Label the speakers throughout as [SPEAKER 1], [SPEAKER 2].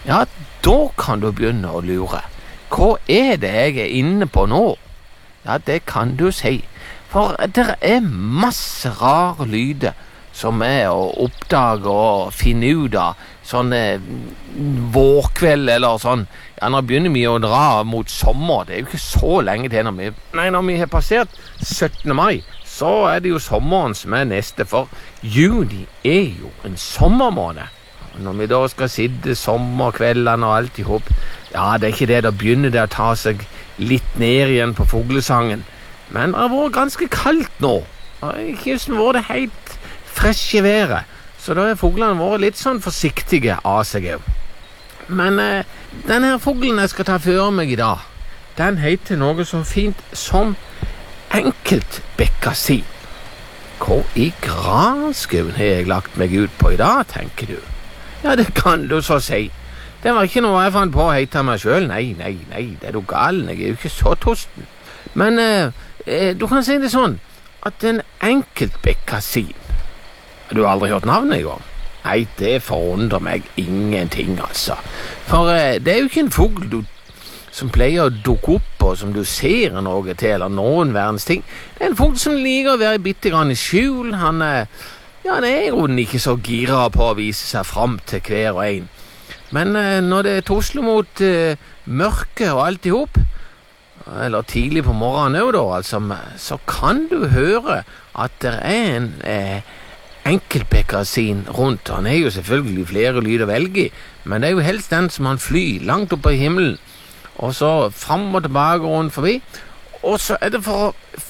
[SPEAKER 1] ja, da kan du begynne å lure. Hva er det jeg er inne på nå? Ja, det kan du si. For det er masse rare lyder som er å oppdage og finne ut av sånne vårkveld eller sånn. Ja, nå begynner vi å dra mot sommer. Det er jo ikke så lenge til når vi har passert 17. mai, så er det jo sommeren som er neste, for juni er jo en sommermåned. Når vi da skal sitte sommerkveldene og alt i hop, ja, det er ikke det, da begynner det å ta seg litt ned igjen på fuglesangen. Men det har vært ganske kaldt nå, og ikke vært det helt fresh i været, så da har fuglene vært litt sånn forsiktige av seg. Men denne fuglen jeg skal ta for meg i dag, den heter noe så fint som enkeltbekkasin. Hva i granskauen har jeg lagt meg ut på i dag, tenker du? Ja, det kan du så si. Det var ikke noe jeg fant på å hete meg selv. Nei, det er du galen, jeg er jo ikke så tosten. Men du kan si det sånn, at en enkeltbekkasin, du har aldri hørt navnet i gang? Nei, det forundrer meg ingenting, altså. For det er jo ikke en fugl som pleier å dukke opp, og som du ser noe til, eller noen verdens ting. Det er en fugl som liker å være bitte grann i skjul. Han er jo ikke så gira på å vise seg fram til hver og en. Men når det tusler mot mørke og alt i hop, eller tidlig på morgenen også da, altså, så kan du høre at det er en enkeltbekkasin rundt. Han er jo selvfølgelig flere lyder å velge i, men det er jo helst den som han flyr langt oppe i himmelen, og så fram og tilbake rundt forbi. Og så er det for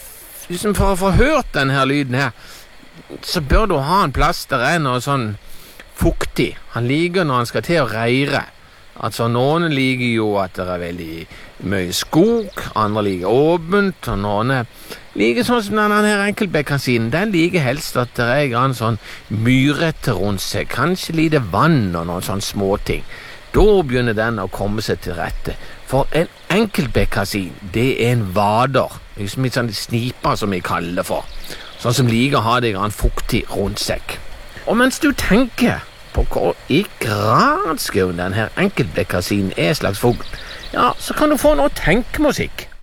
[SPEAKER 1] å få hørt denne lyden her, så bør du ha en plass der er noe sånn fuktig. Han liker når han skal til å reire. Altså, noen liker jo at det er veldig mye skog, andre liker åpent, og noen liker sånn som denne her enkeltbekkasinen. Den liker helst at det er grann sånn myrete rundt seg, kanskje lite vann og noen sånne småting. Da begynner den å komme seg til rette. For en enkeltbekkasin, det er en vader, liksom litt sånn sniper som vi kaller det for. Sånn som liker å ha det grann fuktig rundt seg. Og mens du tenker på hva i granskauen denne enkeltbekkasinen er slags fugl, ja, så kan du få noe tenkemusikk.